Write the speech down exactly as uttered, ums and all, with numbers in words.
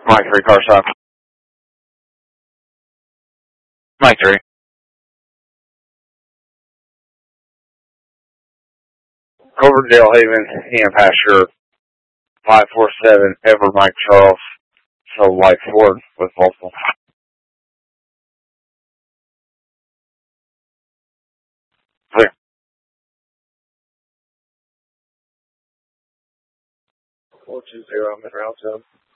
Mike three, car stop. Mike three. Coverdale Haven, Indian Pasture, five four seven, Ever Mike Charles, so Light Ford with multiple. Clear. four two zero, mid route zone.